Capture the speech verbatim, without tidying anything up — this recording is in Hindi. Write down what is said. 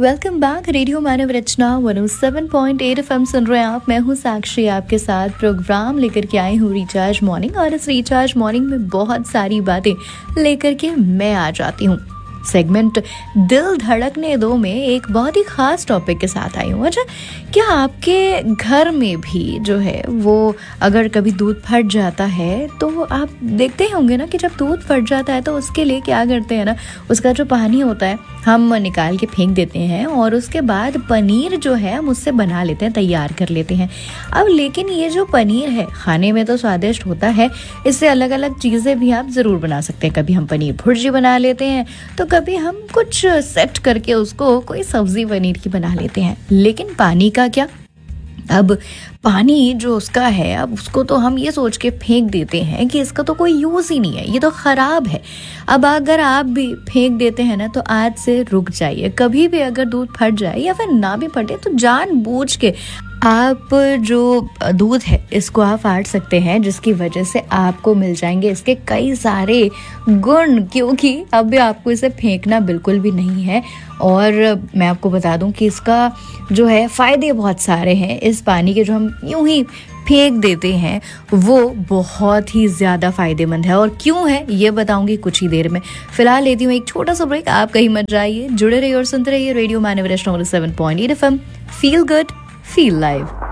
Welcome back. रेडियो मानव रचना एक सौ सात पॉइंट आठ एफएम सुन रहे हैं आप। मैं हूं साक्षी, आपके साथ प्रोग्राम लेकर के आई हूं रिचार्ज मॉर्निंग। और इस रिचार्ज मॉर्निंग में बहुत सारी बातें लेकर के मैं आ जाती हूं। सेगमेंट दिल धड़कने दो में एक बहुत ही खास टॉपिक के साथ आई हूँ। अच्छा, क्या आपके घर में भी जो है वो अगर कभी दूध फट जाता है तो आप देखते होंगे ना कि जब दूध फट जाता है तो उसके लिए क्या करते हैं ना, उसका जो पानी होता है हम निकाल के फेंक देते हैं और उसके बाद पनीर जो है हम उससे बना लेते हैं, तैयार कर लेते हैं। अब लेकिन ये जो पनीर है खाने में तो स्वादिष्ट होता है, इससे अलग अलग चीज़ें भी आप ज़रूर बना सकते हैं। कभी हम पनीर भुर्जी बना लेते हैं तो कभी हम कुछ सेट करके उसको कोई सब्जी पनीर की बना लेते हैं। लेकिन पानी का क्या? अब पानी जो उसका है, अब उसको तो हम ये सोच के फेंक देते हैं कि इसका तो कोई यूज़ ही नहीं है, ये तो ख़राब है। अब अगर आप भी फेंक देते हैं ना तो आज से रुक जाइए। कभी भी अगर दूध फट जाए या फिर ना भी फटे तो जानबूझ के आप जो दूध है इसको आप फाड़ सकते हैं, जिसकी वजह से आपको मिल जाएंगे इसके कई सारे गुण, क्योंकि अब आपको इसे फेंकना बिल्कुल भी नहीं है। और मैं आपको बता दूं कि इसका जो है फ़ायदे बहुत सारे हैं। इस पानी के जो हम यूं ही फेंक देते हैं वो बहुत ही ज़्यादा फ़ायदेमंद है। और क्यों है ये बताऊंगी कुछ ही देर में। फिलहाल लेती हूँ एक छोटा सा ब्रेक। आप कहीं मत जाइए, जुड़े रहिए और सुनते रहिए रेडियो मानव रचना seven point eight F M. Feel good, feel live.